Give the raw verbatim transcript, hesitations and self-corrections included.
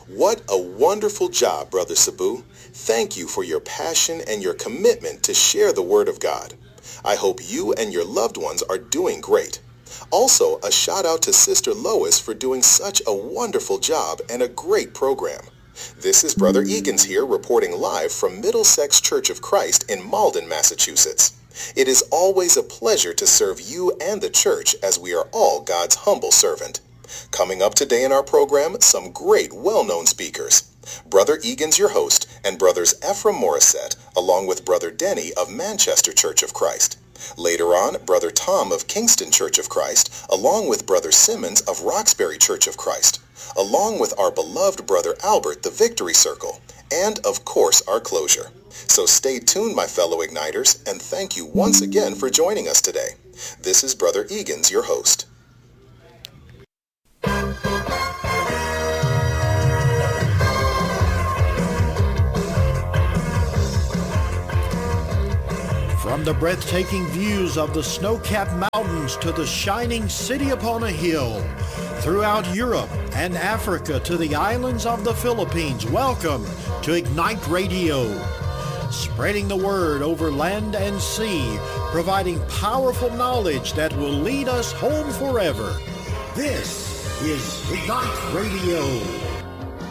What a wonderful job, Brother Sabu. Thank you for your passion and your commitment to share the Word of God. I hope you and your loved ones are doing great. Also, a shout out to Sister Lois for doing such a wonderful job and a great program. This is Brother Egan's here reporting live from Middlesex Church of Christ in Malden, Massachusetts. It is always a pleasure to serve you and the church as we are all God's humble servant. Coming up today in our program, some great well-known speakers. Brother Egan's your host, and Brothers Ephraim Morissette, along with Brother Denny of Manchester Church of Christ. Later on, Brother Tom of Kingston Church of Christ, along with Brother Simmons of Roxbury Church of Christ, along with our beloved Brother Albert, the Victory Circle, and of course our closure. So stay tuned, my fellow Igniters, and thank you once again for joining us today. This is Brother Egan's your host. From the breathtaking views of the snow-capped mountains to the shining city upon a hill, throughout Europe and Africa to the islands of the Philippines, welcome to Ignite Radio. Spreading the word over land and sea, providing powerful knowledge that will lead us home forever. This is Ignite Radio.